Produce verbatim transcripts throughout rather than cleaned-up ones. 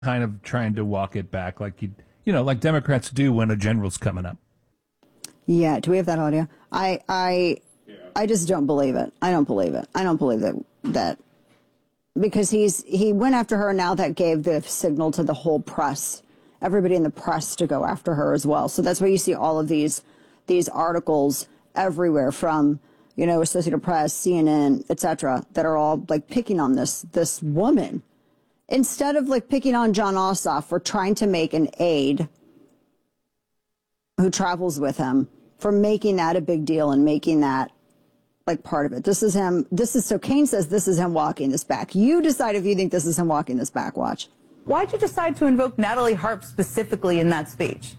kind of trying to walk it back, like you, you know, like Democrats do when a general's coming up. Yeah. Do we have that audio? I, I, yeah. I just don't believe it. I don't believe it. I don't believe that, that because he's, he went after her. Now that gave the signal to the whole press, everybody in the press to go after her as well. So that's why you see all of these, these articles everywhere from, you know, Associated Press, C N N, et cetera, that are all like picking on this, this woman. Instead of like picking on Jon Ossoff for trying to make an aide who travels with him, for making that a big deal and making that like part of it. This is him. This is, so Kane says this is him walking this back. You decide if you think this is him walking this back. Watch. Why'd you decide to invoke Natalie Harp specifically in that speech?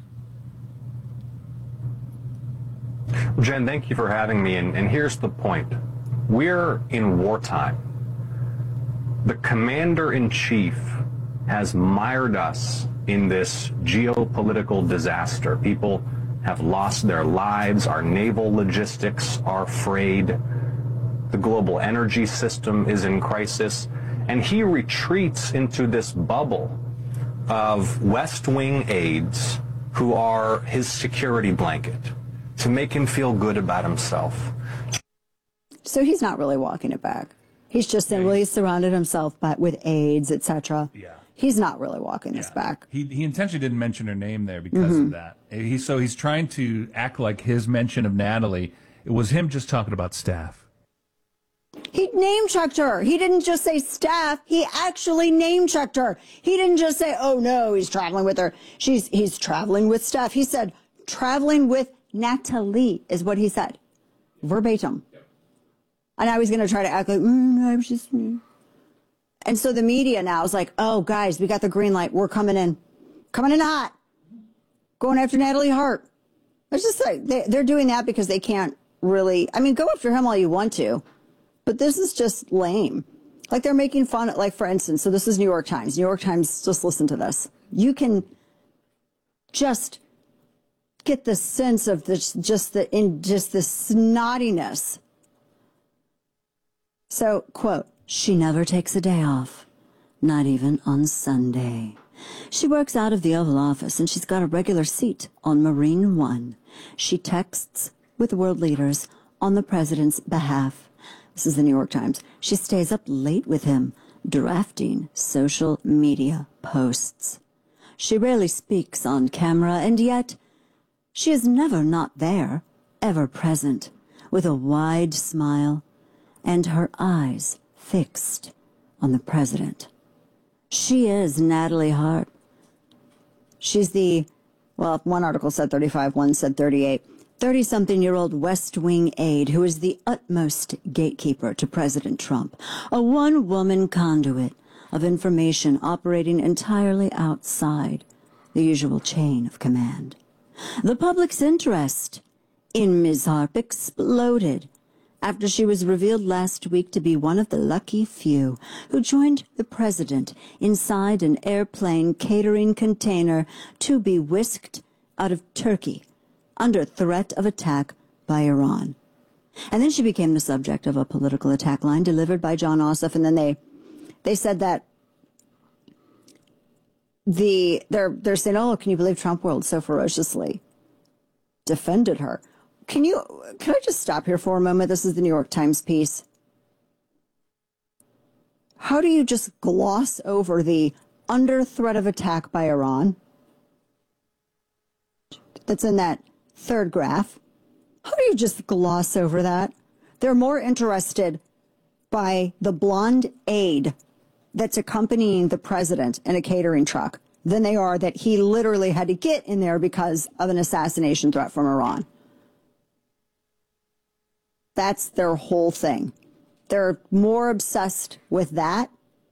Well, Jen, thank you for having me. And, and here's the point. We're in wartime. The commander-in-chief has mired us in this geopolitical disaster. People have lost their lives. Our naval logistics are frayed. The global energy system is in crisis. And he retreats into this bubble of West Wing aides who are his security blanket to make him feel good about himself. So he's not really walking it back. He's just saying, well, he's surrounded himself by, with aides, et cetera. Yeah. He's not really walking this yeah. back. He he intentionally didn't mention her name there because mm-hmm. of that. He, so he's trying to act like his mention of Natalie, it was him just talking about staff. He name-checked her. He didn't just say staff. He actually name-checked her. He didn't just say, oh, no, he's traveling with her. She's He's traveling with staff. He said, traveling with Natalie is what he said. Verbatim. Yep. And I was going to try to act like, mm, I was just... Mm. And so the media now is like, oh, guys, we got the green light. We're coming in. Coming in hot. Going after Natalie Hart. It's just like, they, they're doing that because they can't really... I mean, go after him all you want to. But this is just lame. Like, they're making fun of, like, for instance, so this is New York Times. New York Times, just listen to this. You can just get the sense of this, just the, in just the snottiness. So, quote, she never takes a day off, not even on Sunday. She works out of the Oval Office, and she's got a regular seat on Marine One. She texts with world leaders on the president's behalf. This is the New York Times. She stays up late with him, drafting social media posts. She rarely speaks on camera, and yet she is never not there, ever present, with a wide smile and her eyes fixed on the president. She is Natalie Hart. She's the, well, one article said thirty-five, one said thirty-eight. thirty-something-year-old West Wing aide who is the utmost gatekeeper to President Trump, a one-woman conduit of information operating entirely outside the usual chain of command. The public's interest in Miz Harp exploded after she was revealed last week to be one of the lucky few who joined the president inside an airplane catering container to be whisked out of Turkey under threat of attack by Iran. And then she became the subject of a political attack line delivered by Jon Ossoff, and then they they said that the they're they're saying, oh, can you believe Trump world so ferociously defended her? Can you can I just stop here for a moment? This is the New York Times piece. How do you just gloss over the under threat of attack by Iran? That's in that third graph. How do you just gloss over that? They're more interested by the blonde aide that's accompanying the president in a catering truck than they are that he literally had to get in there because of an assassination threat from Iran. That's their whole thing. They're more obsessed with that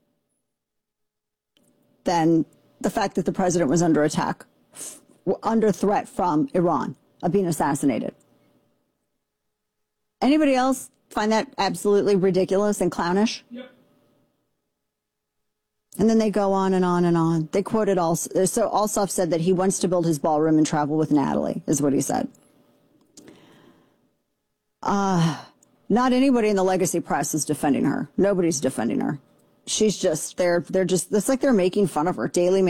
than the fact that the president was under attack, under threat from Iran of being assassinated. Anybody else find that absolutely ridiculous and clownish? Yep. And then they go on and on and on. They quoted also, so Ossoff said that he wants to build his ballroom and travel with Natalie, is what he said. Uh, not anybody in the legacy press is defending her. Nobody's defending her. she's just they're they're just it's like they're making fun of her. Daily